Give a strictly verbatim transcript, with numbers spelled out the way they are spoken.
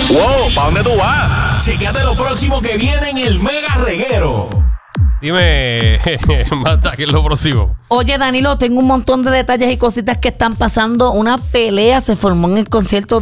Wow, ¿para dónde tú vas? Chequéate lo próximo que viene en el Mega Reguero. Dime, Marta, ¿qué es lo próximo? Oye, Danilo, tengo un montón de detalles y cositas que están pasando. Una pelea se formó en el concierto